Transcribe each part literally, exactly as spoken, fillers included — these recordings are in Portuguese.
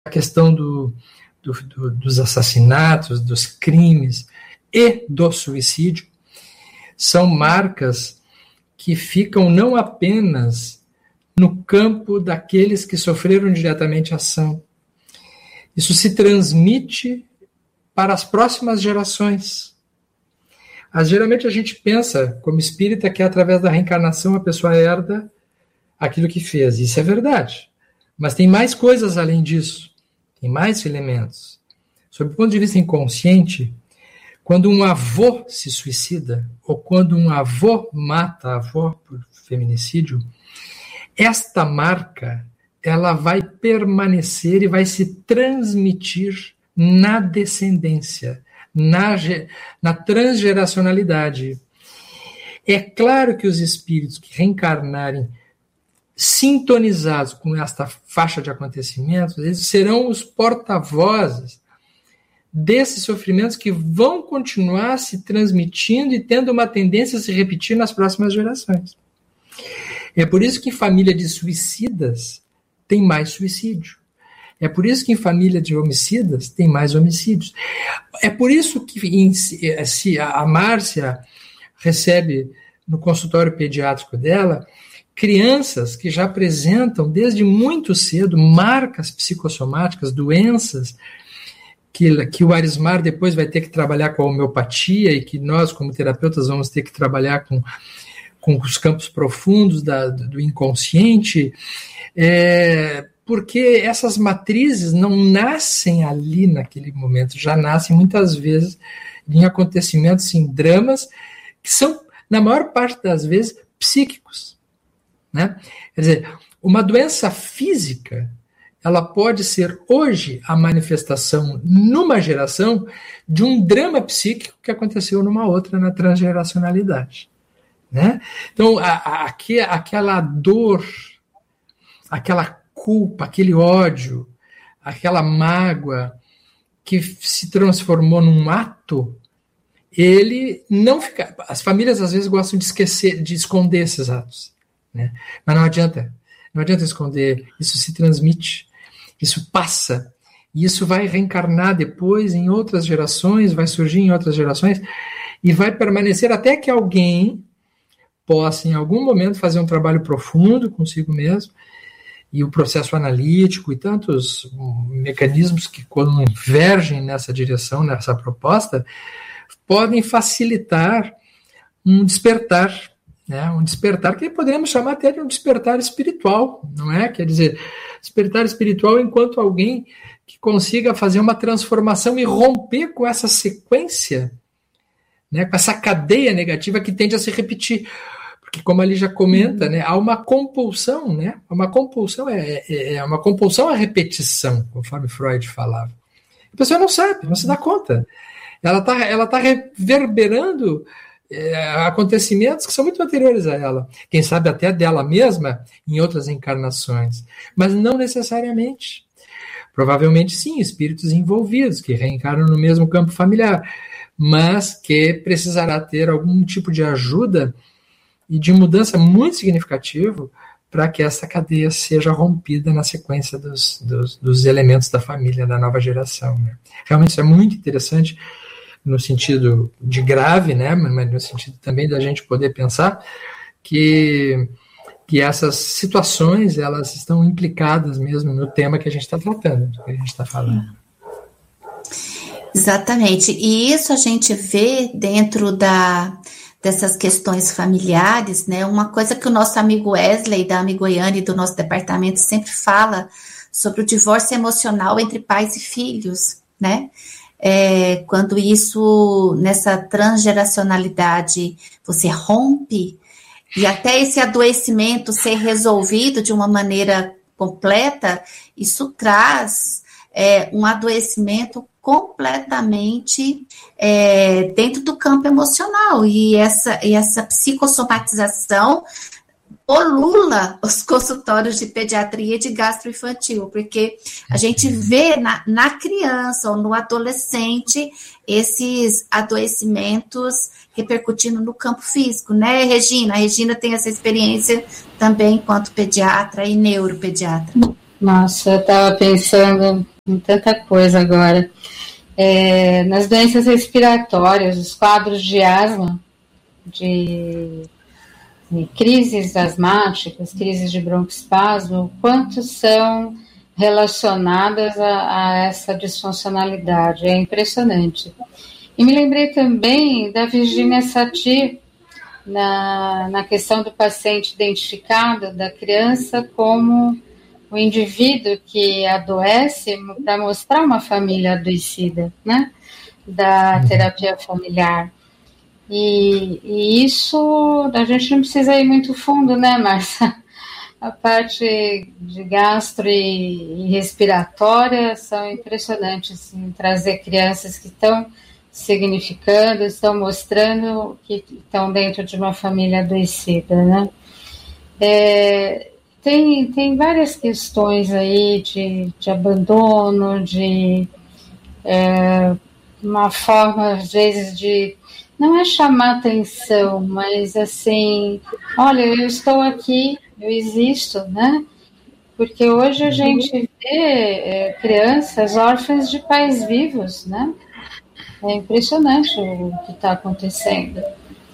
a questão do, do, do, dos assassinatos, dos crimes e do suicídio são marcas que ficam não apenas no campo daqueles que sofreram diretamente a ação. Isso se transmite para as próximas gerações. As, geralmente a gente pensa, como espírita, que através da reencarnação a pessoa herda aquilo que fez. Isso é verdade. Mas tem mais coisas além disso. Tem mais elementos. Sob o ponto de vista inconsciente, quando um avô se suicida, ou quando um avô mata a avó por feminicídio, esta marca ela vai permanecer e vai se transmitir na descendência, na, na transgeracionalidade. É claro que os espíritos que reencarnarem sintonizados com esta faixa de acontecimentos, eles serão os porta-vozes desses sofrimentos que vão continuar se transmitindo e tendo uma tendência a se repetir nas próximas gerações. É por isso que em família de suicidas tem mais suicídio. É por isso que em família de homicidas tem mais homicídios. É por isso que em, se a Márcia recebe no consultório pediátrico dela crianças que já apresentam desde muito cedo marcas psicossomáticas, doenças que, que o Arismar depois vai ter que trabalhar com a homeopatia e que nós, como terapeutas, vamos ter que trabalhar com, com os campos profundos da, do inconsciente, é, porque essas matrizes não nascem ali naquele momento, já nascem muitas vezes em acontecimentos, em dramas, que são, na maior parte das vezes, psíquicos. Né? Quer dizer, uma doença física, ela pode ser hoje a manifestação numa geração de um drama psíquico que aconteceu numa outra na transgeracionalidade. Né? Então, a, a, aqui, aquela dor, aquela culpa, aquele ódio, aquela mágoa que se transformou num ato, ele não fica... As famílias às vezes gostam de esquecer, de esconder esses atos. Né? Mas não adianta, não adianta esconder, isso se transmite, isso passa, e isso vai reencarnar depois em outras gerações, vai surgir em outras gerações, e vai permanecer até que alguém possa, em algum momento, fazer um trabalho profundo consigo mesmo, e o processo analítico e tantos mecanismos que convergem nessa direção, nessa proposta, podem facilitar um despertar, né? Um despertar que poderíamos chamar até de um despertar espiritual, não é? Quer dizer, despertar espiritual enquanto alguém que consiga fazer uma transformação e romper com essa sequência, né? Com essa cadeia negativa que tende a se repetir. Porque, como ali já comenta, né, há uma compulsão, né? Uma compulsão é, é, é uma compulsão à repetição, conforme Freud falava. A pessoa não sabe, não se dá conta. Ela está ela tá reverberando é, acontecimentos que são muito anteriores a ela. Quem sabe até dela mesma em outras encarnações. Mas não necessariamente. Provavelmente sim, espíritos envolvidos, que reencarnam no mesmo campo familiar, mas que precisará ter algum tipo de ajuda e de mudança muito significativo para que essa cadeia seja rompida na sequência dos, dos, dos elementos da família, da nova geração. Né? Realmente isso é muito interessante no sentido de grave, né? Mas no sentido também da gente poder pensar que, que essas situações elas estão implicadas mesmo no tema que a gente está tratando, do que a gente está falando. Exatamente. E isso a gente vê dentro da... dessas questões familiares, né? Uma coisa que o nosso amigo Wesley, da Amigoiane, do nosso departamento, sempre fala sobre o divórcio emocional entre pais e filhos, né? É, quando isso, nessa transgeracionalidade, você rompe, e até esse adoecimento ser resolvido de uma maneira completa, isso traz é, um adoecimento completamente é, dentro do campo emocional, e essa, e essa psicossomatização polula os consultórios de pediatria e de gastroinfantil, porque a gente vê na, na criança ou no adolescente esses adoecimentos repercutindo no campo físico, né, Regina? A Regina tem essa experiência também enquanto pediatra e neuropediatra. Nossa, eu estava pensando em tanta coisa agora. É, nas doenças respiratórias, os quadros de asma, de, de crises asmáticas, crises de broncoespasmo, quantos são relacionadas a, a essa disfuncionalidade? É impressionante. E me lembrei também da Virginia Satir, na, na questão do paciente identificado, da criança como o indivíduo que adoece, para mostrar uma família adoecida, né, da terapia familiar. E, e isso, a gente não precisa ir muito fundo, né, Márcia? A parte de gastro e, e respiratória são impressionantes, assim, trazer crianças que estão significando, estão mostrando que estão dentro de uma família adoecida, né? É, Tem, tem várias questões aí de, de abandono, de é, uma forma, às vezes, de, não é chamar atenção, mas assim, olha, eu estou aqui, eu existo, né? Porque hoje a gente vê é, crianças órfãs de pais vivos, né? É impressionante o que está acontecendo.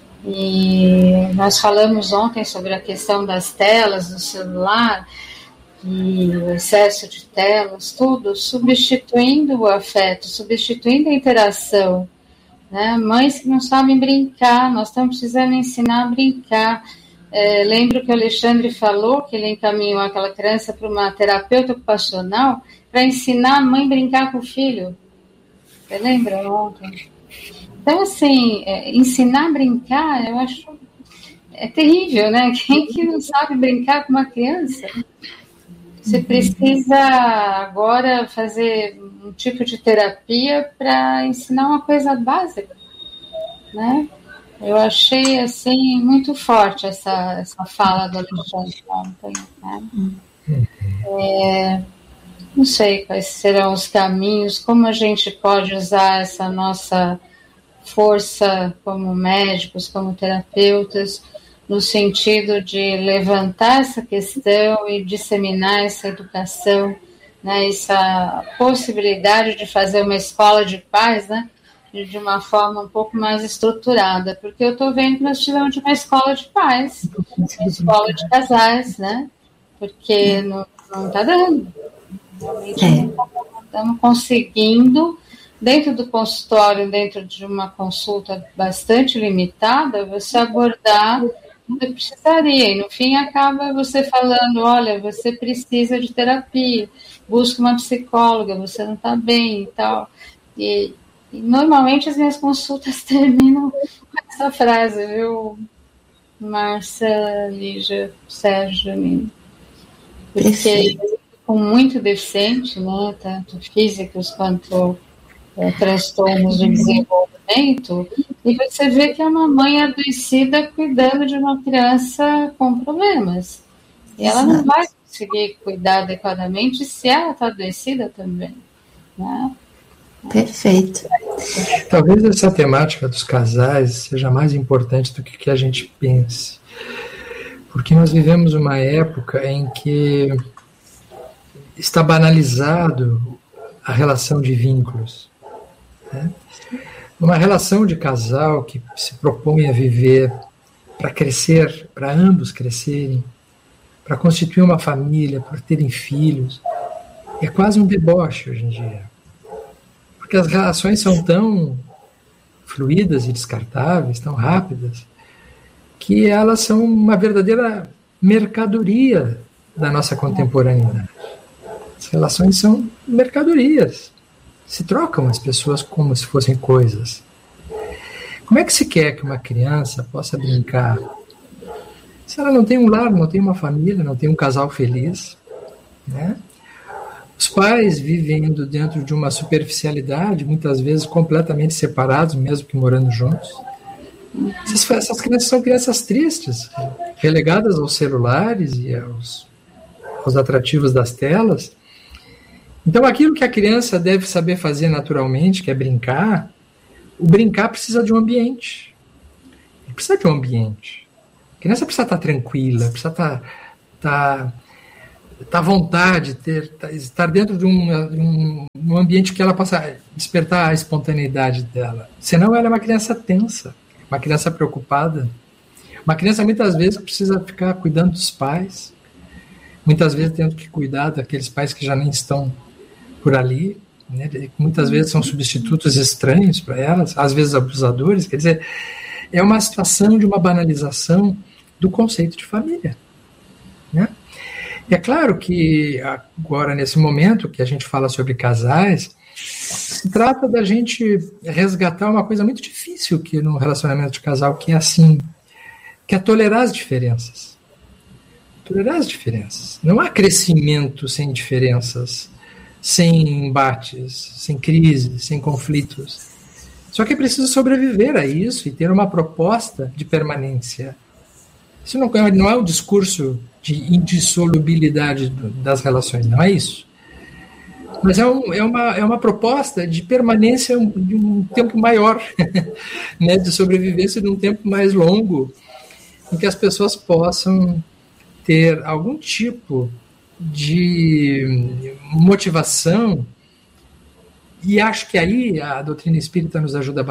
E nós falamos ontem sobre a questão das telas do celular e o excesso de telas, tudo substituindo o afeto, substituindo a interação, né? Mães que não sabem brincar, nós estamos precisando ensinar a brincar. É, lembro que o Alexandre falou que ele encaminhou aquela criança para uma terapeuta ocupacional para ensinar a mãe a brincar com o filho. Você lembra ontem? Então, assim, é, ensinar a brincar, eu acho, é terrível, né? Quem que não sabe brincar com uma criança? Você precisa agora fazer um tipo de terapia para ensinar uma coisa básica, né? Eu achei, assim, muito forte essa, essa fala do Alexandre ontem, né? É, não sei quais serão os caminhos, como a gente pode usar essa nossa força como médicos, como terapeutas, no sentido de levantar essa questão e disseminar essa educação, né, essa possibilidade de fazer uma escola de paz, né, de uma forma um pouco mais estruturada, porque eu estou vendo que nós tivemos uma escola de paz, uma escola de casais, né, porque não está dando, realmente não estamos conseguindo. Dentro do consultório, dentro de uma consulta bastante limitada, você abordar o que precisaria. E, no fim, acaba você falando, olha, você precisa de terapia, busca uma psicóloga, você não está bem e tal. E, e, normalmente, as minhas consultas terminam com essa frase, viu, Márcia, Lígia, Sérgio, Janine? Porque com muito deficiente, né, tanto físicos quanto É, transtornos de desenvolvimento, e você vê que é uma mãe adoecida cuidando de uma criança com problemas. E ela não vai conseguir cuidar adequadamente se ela está adoecida também, né? Perfeito. Talvez essa temática dos casais seja mais importante do que, que a gente pense. Porque nós vivemos uma época em que está banalizado a relação de vínculos. Né? Uma relação de casal que se propõe a viver para crescer, para ambos crescerem, para constituir uma família, para terem filhos, é quase um deboche hoje em dia. Porque as relações são tão fluídas e descartáveis, tão rápidas, que elas são uma verdadeira mercadoria da nossa contemporaneidade. As relações são mercadorias. Se trocam as pessoas como se fossem coisas. Como é que se quer que uma criança possa brincar se ela não tem um lar, não tem uma família, não tem um casal feliz, né? Os pais vivendo dentro de uma superficialidade, muitas vezes completamente separados, mesmo que morando juntos. Essas, essas crianças são crianças tristes, relegadas aos celulares e aos, aos atrativos das telas. Então, aquilo que a criança deve saber fazer naturalmente, que é brincar, o brincar precisa de um ambiente. Ele precisa de um ambiente. A criança precisa estar tranquila, precisa estar, estar estar à vontade, ter, estar dentro de um, de um, um ambiente que ela possa despertar a espontaneidade dela. Senão ela é uma criança tensa, uma criança preocupada, uma criança muitas vezes precisa ficar cuidando dos pais, muitas vezes tendo que cuidar daqueles pais que já nem estão por ali, né? Muitas vezes são substitutos estranhos para elas, às vezes abusadores. Quer dizer, é uma situação de uma banalização do conceito de família, né? É claro que agora, nesse momento que a gente fala sobre casais, se trata da gente resgatar uma coisa muito difícil que no relacionamento de casal, que é assim, que é tolerar as diferenças. Tolerar as diferenças. Não há crescimento sem diferenças, sem embates, sem crises, sem conflitos. Só que é preciso sobreviver a isso e ter uma proposta de permanência. Isso não é, não é um discurso de indissolubilidade das relações, não é isso. Mas é, um, é, uma, é uma proposta de permanência de um tempo maior, né, de sobrevivência de um tempo mais longo, em que as pessoas possam ter algum tipo de motivação, e acho que aí a doutrina espírita nos ajuda